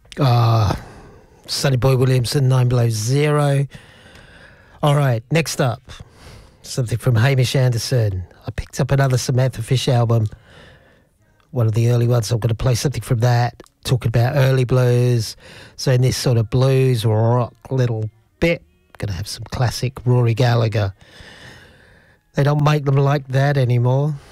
Sonny Boy Williamson, 9 Below Zero. All right, next up, something from Hamish Anderson. I picked up another Samantha Fish album, one of the early ones. I'm going to play something from that, talking about early blues. So in this sort of blues rock little bit, I'm going to have some classic Rory Gallagher. They don't make them like that anymore.